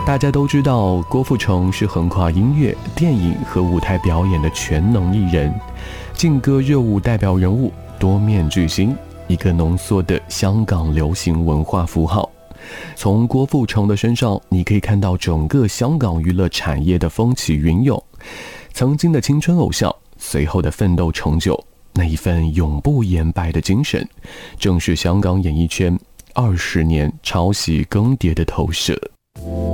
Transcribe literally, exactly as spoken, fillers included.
大家都知道，郭富城是横跨音乐、电影和舞台表演的全能艺人，劲歌热舞代表人物，多面巨星，一个浓缩的香港流行文化符号。从郭富城的身上，你可以看到整个香港娱乐产业的风起云涌，曾经的青春偶像，随后的奋斗成就，那一份永不言败的精神，正是香港演艺圈二十年抄袭更迭的投射。